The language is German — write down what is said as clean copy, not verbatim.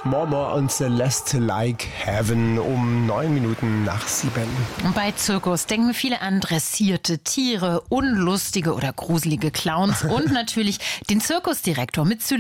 More und Celeste Like Heaven um 9:07. Bei Zirkus denken viele an dressierte Tiere, unlustige oder gruselige Clowns und natürlich den Zirkusdirektor mit